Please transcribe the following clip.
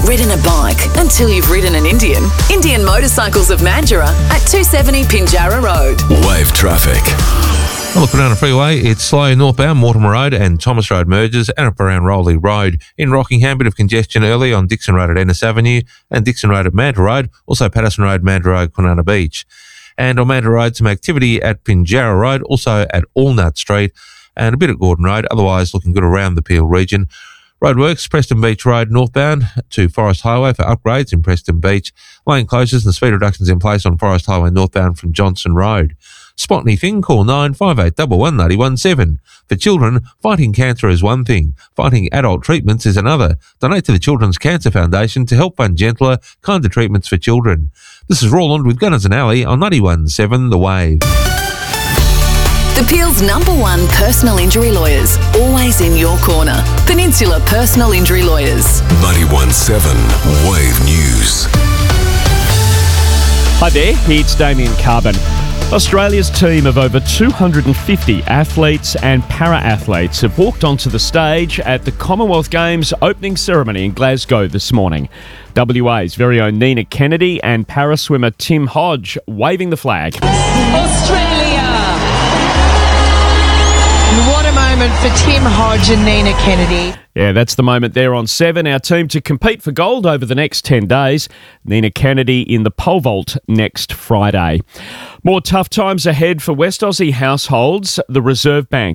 haven't ridden a bike until you've ridden an Indian. Indian Motorcycles of Mandurah at 270 Pinjarra Road. Wave traffic. Well, up and down the freeway, it's slow northbound Mortimer Road and Thomas Road merges, and up around Rowley Road. In Rockingham, bit of congestion early on Dixon Road at Ennis Avenue and Dixon Road at Mandurah Road, also Patterson Road, Mandurah Road, Kwinana Beach. And on Mandurah Road, some activity at Pinjarra Road, also at Allnut Street, and a bit at Gordon Road, otherwise looking good around the Peel region. Roadworks, Preston Beach Road northbound to Forest Highway for upgrades in Preston Beach. Lane closures and speed reductions in place on Forest Highway northbound from Johnson Road. Spot anything, call 95811 For children, fighting cancer is one thing. Fighting adult treatments is another. Donate to the Children's Cancer Foundation to help fund gentler, kinder treatments for children. This is Roland with Gunners and Alley on 91.7 The Wave. The Peel's #1 personal injury lawyers, always in your corner. Peninsula Personal Injury Lawyers. 91.7 Wave News. Hi there, it's Damien Carbon. Australia's team of over 250 athletes and para-athletes have walked onto the stage at the Commonwealth Games opening ceremony in Glasgow this morning. WA's very own Nina Kennedy and para-swimmer Tim Hodge waving the flag. Australia! What a moment for Tim Hodge and Nina Kennedy. Yeah, that's the moment there on 7. Our team to compete for gold over the next 10 days. Nina Kennedy in the pole vault next Friday. More tough times ahead for West Aussie households. The Reserve Bank